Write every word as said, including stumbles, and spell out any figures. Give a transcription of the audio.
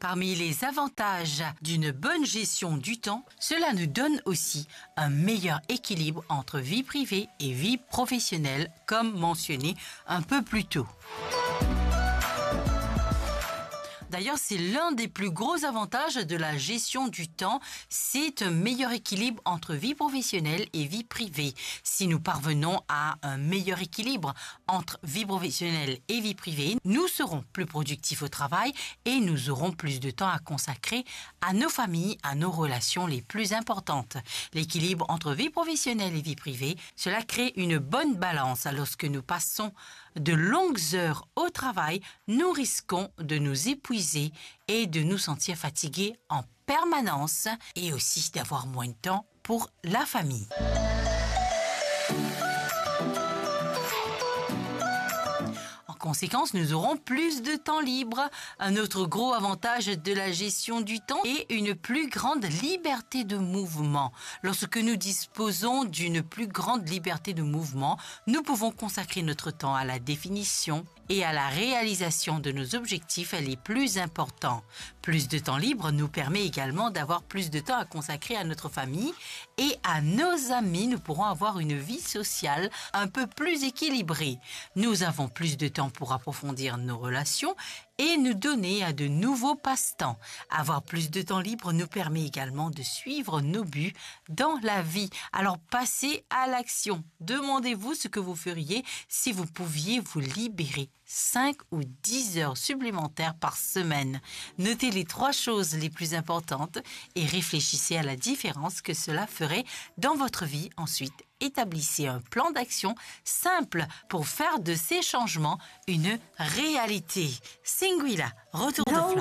Parmi les avantages d'une bonne gestion du temps, cela nous donne aussi un meilleur équilibre entre vie privée et vie professionnelle, comme mentionné un peu plus tôt. D'ailleurs, c'est l'un des plus gros avantages de la gestion du temps, c'est un meilleur équilibre entre vie professionnelle et vie privée. Si nous parvenons à un meilleur équilibre entre vie professionnelle et vie privée, nous serons plus productifs au travail et nous aurons plus de temps à consacrer à nos familles, à nos relations les plus importantes. L'équilibre entre vie professionnelle et vie privée, cela crée une bonne balance. Lorsque nous passons de longues heures au travail, nous risquons de nous épuiser et de nous sentir fatigués en permanence et aussi d'avoir moins de temps pour la famille. En conséquence, nous aurons plus de temps libre. Un autre gros avantage de la gestion du temps est une plus grande liberté de mouvement. Lorsque nous disposons d'une plus grande liberté de mouvement, nous pouvons consacrer notre temps à la définition et à la réalisation de nos objectifs les plus importants. Plus de temps libre nous permet également d'avoir plus de temps à consacrer à notre famille et à nos amis. Nous pourrons avoir une vie sociale un peu plus équilibrée. Nous avons plus de temps pour approfondir nos relations et nous donner à de nouveaux passe-temps. Avoir plus de temps libre nous permet également de suivre nos buts dans la vie. Alors passez à l'action. Demandez-vous ce que vous feriez si vous pouviez vous libérer cinq ou dix heures supplémentaires par semaine. Notez les trois choses les plus importantes et réfléchissez à la différence que cela ferait dans votre vie. Ensuite, établissez un plan d'action simple pour faire de ces changements une réalité. Singuila, retour de flamme.